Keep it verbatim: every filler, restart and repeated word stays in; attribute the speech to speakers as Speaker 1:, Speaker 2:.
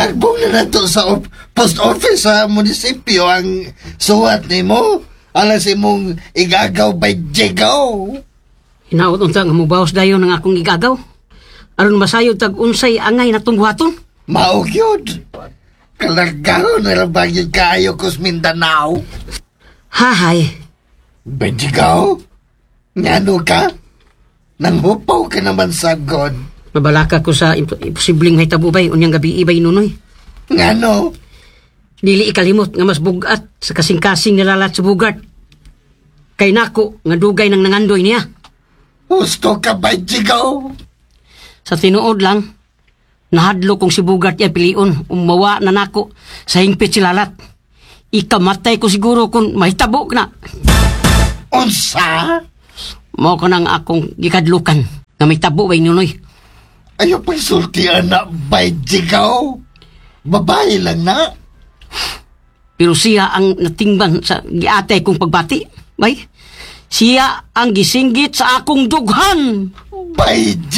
Speaker 1: Ilagbong na nato sa op- post office sa munisipyo ang suwat ni mo. Alas imong igagaw by jigaw.
Speaker 2: Hinaot unta nga mubawas dayon ng akong igagaw. Aron masayod tag unsay angay na tungbuhaton.
Speaker 1: Maog yun. Kalagaw na lang ba yun kayo kus Mindanao?
Speaker 2: Hahay.
Speaker 1: By jigaw? Ngano ka? Nanghupaw ka naman sa God.
Speaker 2: Mabalaka ko sa imp- imposibleng hitabo bay unyang gabi ibay nunoy.
Speaker 1: Ngano?
Speaker 2: Dili ikalimot nga mas bugat sa kasing-kasing nilalat sa bugat. Kay nako nga dugay ng nangandoy niya.
Speaker 1: Gusto ka ba jigaw?
Speaker 2: Sa tinuod lang, nahadlo kong si bugat ya piliun umawa na nako sa hingpit si lalat. Ikamatay ko siguro kung mahitabo na.
Speaker 1: Unsa?
Speaker 2: Mao ko nang akong gikadlukan nga may tabo bay nunoy.
Speaker 1: Ayaw pa'y sultian na by jigaw. Babae lang na.
Speaker 2: Pero siya ang natingban sa giatay kong pagbati. Bay, siya ang gisinggit sa akong dughan.
Speaker 1: By